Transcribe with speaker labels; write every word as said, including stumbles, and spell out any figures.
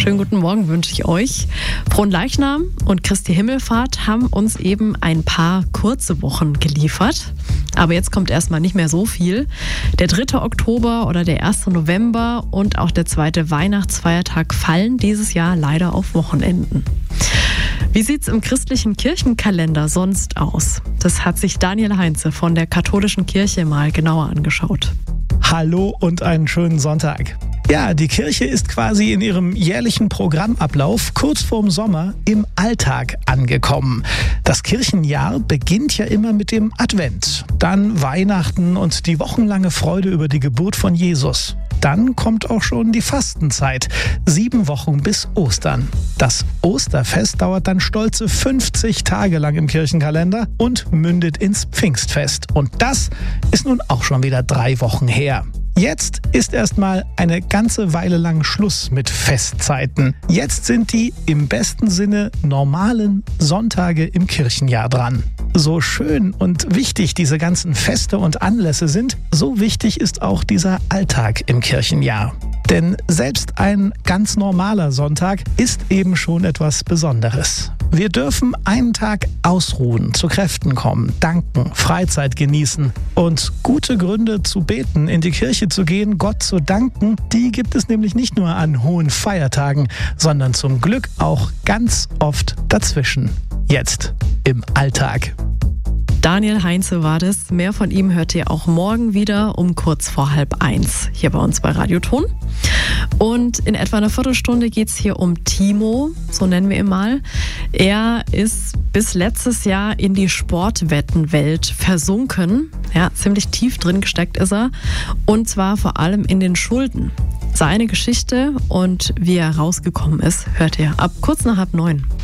Speaker 1: schönen guten Morgen wünsche ich euch. Fronleichnam und Christi Himmelfahrt haben uns eben ein paar kurze Wochen geliefert. Aber jetzt kommt erstmal nicht mehr so viel. Der dritte Oktober oder der erste November und auch der zweite Weihnachtsfeiertag fallen dieses Jahr leider auf Wochenenden. Wie sieht's im christlichen Kirchenkalender sonst aus? Das hat sich Daniel Heinze von der Katholischen Kirche mal genauer angeschaut.
Speaker 2: Hallo und einen schönen Sonntag. Ja, die Kirche ist quasi in ihrem jährlichen Programmablauf kurz vorm Sommer im Alltag angekommen. Das Kirchenjahr beginnt ja immer mit dem Advent, dann Weihnachten und die wochenlange Freude über die Geburt von Jesus. Dann kommt auch schon die Fastenzeit, sieben Wochen bis Ostern. Das Osterfest dauert dann stolze fünfzig Tage lang im Kirchenkalender und mündet ins Pfingstfest. Und das ist nun auch schon wieder drei Wochen her. Jetzt ist erstmal eine ganze Weile lang Schluss mit Festzeiten. Jetzt sind die im besten Sinne normalen Sonntage im Kirchenjahr dran. So schön und wichtig diese ganzen Feste und Anlässe sind, so wichtig ist auch dieser Alltag im Kirchenjahr. Denn selbst ein ganz normaler Sonntag ist eben schon etwas Besonderes. Wir dürfen einen Tag ausruhen, zu Kräften kommen, danken, Freizeit genießen. Und gute Gründe zu beten, in die Kirche zu gehen, Gott zu danken, die gibt es nämlich nicht nur an hohen Feiertagen, sondern zum Glück auch ganz oft dazwischen. Jetzt im Alltag.
Speaker 1: Daniel Heinze war das. Mehr von ihm hört ihr auch morgen wieder um kurz vor halb eins hier bei uns bei Radioton. Und in etwa einer Viertelstunde geht es hier um Timo, so nennen wir ihn mal. Er ist bis letztes Jahr in die Sportwettenwelt versunken. Ja, ziemlich tief drin gesteckt ist er. Und zwar vor allem in den Schulden. Seine Geschichte und wie er rausgekommen ist, hört ihr ab kurz nach halb neun.